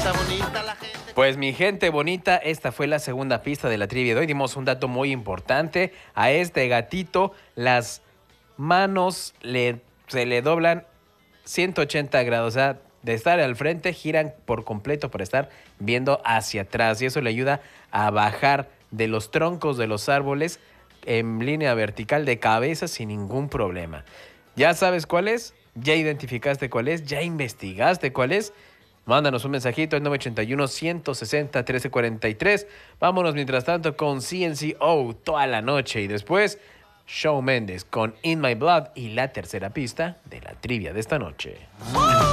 bonita la gente. Pues mi gente bonita, esta fue la segunda pista de la trivia de hoy. Dimos un dato muy importante. A este gatito las manos se le doblan 180 grados. O sea, de estar al frente, giran por completo para estar viendo hacia atrás. Y eso le ayuda a bajar de los troncos de los árboles en línea vertical de cabeza sin ningún problema. ¿Ya sabes cuál es? ¿Ya identificaste cuál es? ¿Ya investigaste cuál es? Mándanos un mensajito al 981-160-1343. Vámonos mientras tanto con CNCO toda la noche. Y después, Shawn Mendes con In My Blood y la tercera pista de la trivia de esta noche.